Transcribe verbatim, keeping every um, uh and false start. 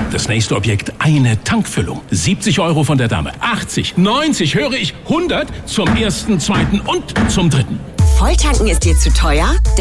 Das nächste Objekt, eine Tankfüllung. siebzig Euro von der Dame. achtzig, neunzig, höre ich, hundert zum ersten, zweiten und zum dritten. Volltanken ist dir zu teuer?